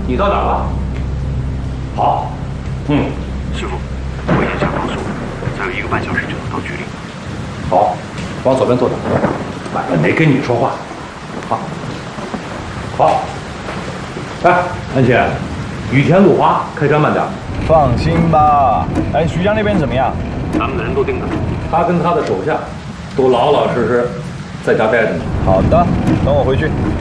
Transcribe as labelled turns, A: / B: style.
A: 你到哪儿了？好，
B: 师傅，我已经下高速了，再有1个半小时就能到局里。
A: 好，往左边坐着。哎，没跟你说话。好，好。哎，安琪，雨天路滑，开车慢点。
C: 放心吧。哎，徐江那边怎么样？
B: 咱们的人都定着了，
A: 他跟他的手下都老老实实在家待着呢。
C: 好的，等我回去。